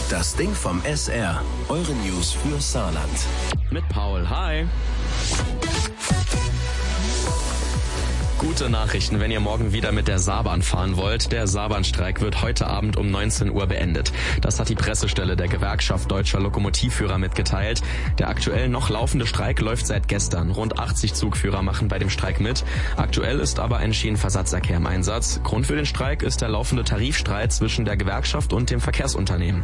Das Ding vom SR. Eure News für Saarland. Mit Paul. Hi. Gute Nachrichten, wenn ihr morgen wieder mit der Saarbahn fahren wollt. Der Saarbahnstreik wird heute Abend um 19 Uhr beendet. Das hat die Pressestelle der Gewerkschaft Deutscher Lokomotivführer mitgeteilt. Der aktuell noch laufende Streik läuft seit gestern. Rund 80 Zugführer machen bei dem Streik mit. Aktuell ist aber ein Schienenversatzverkehr im Einsatz. Grund für den Streik ist der laufende Tarifstreit zwischen der Gewerkschaft und dem Verkehrsunternehmen.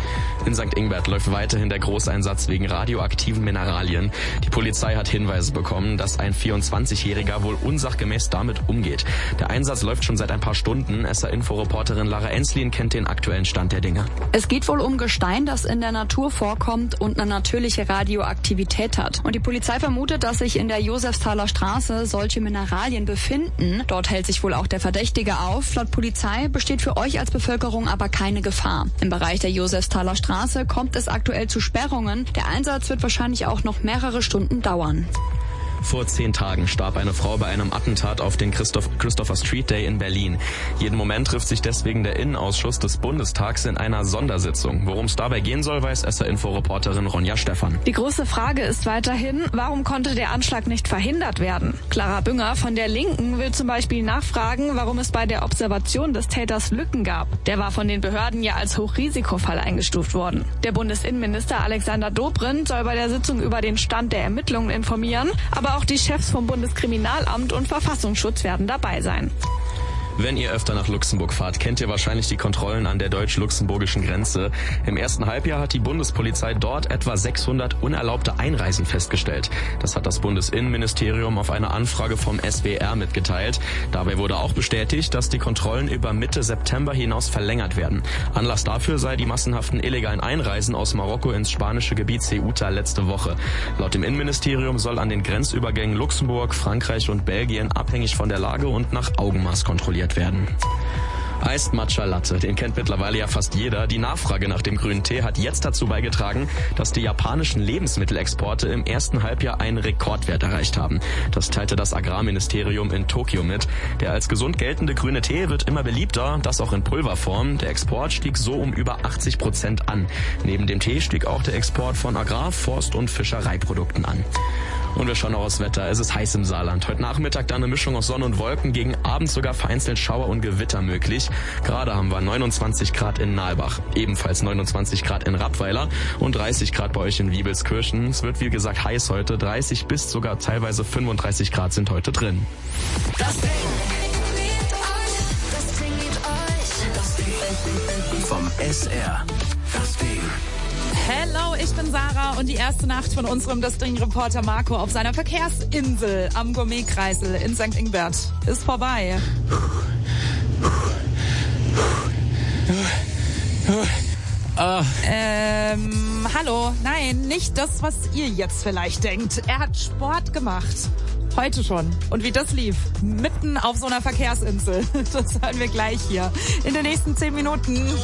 In St. Ingbert läuft weiterhin der Großeinsatz wegen radioaktiven Mineralien. Die Polizei hat Hinweise bekommen, dass ein 24-Jähriger wohl unsachgemäß damit umgeht. Der Einsatz läuft schon seit ein paar Stunden. SR-Info-Reporterin Lara Enslin kennt den aktuellen Stand der Dinge. Es geht wohl um Gestein, das in der Natur vorkommt und eine natürliche Radioaktivität hat. Und die Polizei vermutet, dass sich in der Josefsthaler Straße solche Mineralien befinden. Dort hält sich wohl auch der Verdächtige auf. Laut Polizei besteht für euch als Bevölkerung aber keine Gefahr. Im Bereich der Josefsthaler Straße kommt es aktuell zu Sperrungen. Der Einsatz wird wahrscheinlich auch noch mehrere Stunden dauern. Vor 10 Tagen starb eine Frau bei einem Attentat auf den Christopher Street Day in Berlin. Jeden Moment trifft sich deswegen der Innenausschuss des Bundestags in einer Sondersitzung. Worum es dabei gehen soll, weiß SR-Info-Reporterin Ronja Stephan. Die große Frage ist weiterhin, warum konnte der Anschlag nicht verhindert werden? Clara Bünger von der Linken will zum Beispiel nachfragen, warum es bei der Observation des Täters Lücken gab. Der war von den Behörden ja als Hochrisikofall eingestuft worden. Der Bundesinnenminister Alexander Dobrindt soll bei der Sitzung über den Stand der Ermittlungen informieren, aber auch die Chefs vom Bundeskriminalamt und Verfassungsschutz werden dabei sein. Wenn ihr öfter nach Luxemburg fahrt, kennt ihr wahrscheinlich die Kontrollen an der deutsch-luxemburgischen Grenze. Im ersten Halbjahr hat die Bundespolizei dort etwa 600 unerlaubte Einreisen festgestellt. Das hat das Bundesinnenministerium auf eine Anfrage vom SWR mitgeteilt. Dabei wurde auch bestätigt, dass die Kontrollen über Mitte September hinaus verlängert werden. Anlass dafür sei die massenhaften illegalen Einreisen aus Marokko ins spanische Gebiet Ceuta letzte Woche. Laut dem Innenministerium soll an den Grenzübergängen Luxemburg, Frankreich und Belgien abhängig von der Lage und nach Augenmaß kontrolliert werden. Iced Matcha Latte, den kennt mittlerweile ja fast jeder. Die Nachfrage nach dem grünen Tee hat jetzt dazu beigetragen, dass die japanischen Lebensmittelexporte im ersten Halbjahr einen Rekordwert erreicht haben. Das teilte das Agrarministerium in Tokio mit. Der als gesund geltende grüne Tee wird immer beliebter, das auch in Pulverform. Der Export stieg so um über 80% an. Neben dem Tee stieg auch der Export von Agrar-, Forst- und Fischereiprodukten an. Und wir schauen noch aufs Wetter. Es ist heiß im Saarland. Heute Nachmittag dann eine Mischung aus Sonne und Wolken, gegen Abend sogar vereinzelt Schauer und Gewitter möglich. Gerade haben wir 29 Grad in Nalbach, ebenfalls 29 Grad in Rappweiler und 30 Grad bei euch in Wiebelskirchen. Es wird wie gesagt heiß heute, 30 bis sogar teilweise 35 Grad sind heute drin. Das Ding vom SR. Das Ding. Hello, ich bin Sarah und die erste Nacht von unserem Das Ding-Reporter Marco auf seiner Verkehrsinsel am Gourmet-Kreisel in St. Ingbert ist vorbei. Hallo, nein, nicht das, was ihr jetzt vielleicht denkt. Er hat Sport gemacht. Heute schon. Und wie das lief, mitten auf so einer Verkehrsinsel, das hören wir gleich hier in den nächsten 10 Minuten.